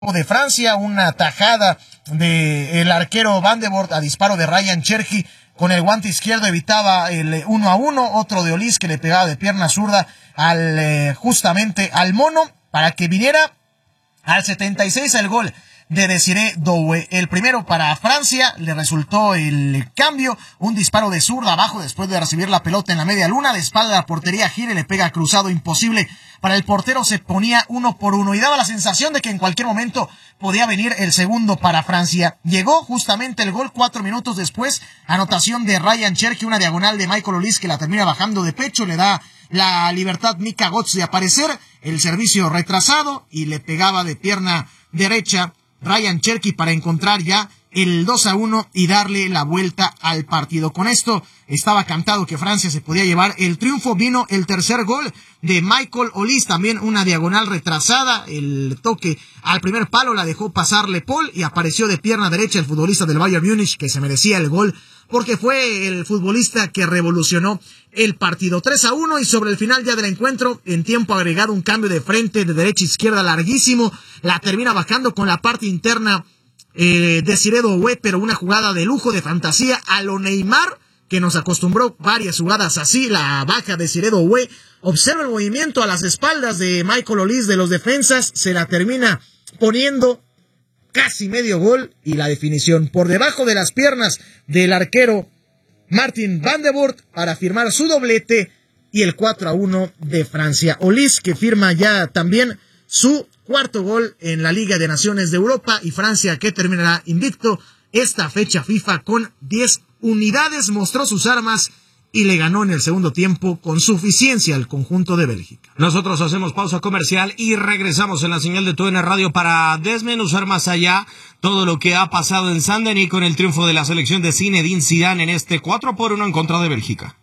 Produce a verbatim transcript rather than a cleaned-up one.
de Francia, una tajada del arquero Van de Voort a disparo de Ryan Cherki. Con el guante izquierdo evitaba el uno a uno, otro de Olís que le pegaba de pierna zurda al eh, justamente al mono para que viniera al setenta y seis el gol de Desiré Doué. El primero para Francia, le resultó el cambio, un disparo de zurda abajo después de recibir la pelota en la media luna, de espalda a la portería gira y le pega cruzado, imposible para el portero, se ponía uno por uno y daba la sensación de que en cualquier momento podía venir el segundo para Francia. Llegó justamente el gol cuatro minutos después, anotación de Ryan Cherki, una diagonal de Michael Olís que la termina bajando de pecho, le da la libertad Mika Götze de aparecer, el servicio retrasado y le pegaba de pierna derecha Ryan Cherki para encontrar ya el dos a uno y darle la vuelta al partido. Con esto estaba cantado que Francia se podía llevar el triunfo. Vino el tercer gol de Michael Olís, también una diagonal retrasada, el toque al primer palo la dejó pasarle Paul y apareció de pierna derecha el futbolista del Bayern Múnich que se merecía el gol porque fue el futbolista que revolucionó el partido. tres a uno y sobre el final ya del encuentro, en tiempo agregado, un cambio de frente de derecha a izquierda larguísimo, la termina bajando con la parte interna eh, Desiré Doué, pero una jugada de lujo, de fantasía, a lo Neymar, que nos acostumbró varias jugadas así, la baja Desiré Doué, observa el movimiento a las espaldas de Michael Olís de los defensas, se la termina poniendo casi medio gol y la definición por debajo de las piernas del arquero Martin Van de Voort para firmar su doblete y el cuatro a uno de Francia. Olís que firma ya también su cuarto gol en la Liga de Naciones de Europa y Francia que terminará invicto esta fecha FIFA con diez unidades, mostró sus armas y le ganó en el segundo tiempo con suficiencia al conjunto de Bélgica. Nosotros hacemos pausa comercial y regresamos en la señal de T U D N Radio para desmenuzar más allá todo lo que ha pasado en Saint-Denis con el triunfo de la selección de Zinedine Zidane en este cuatro por uno en contra de Bélgica.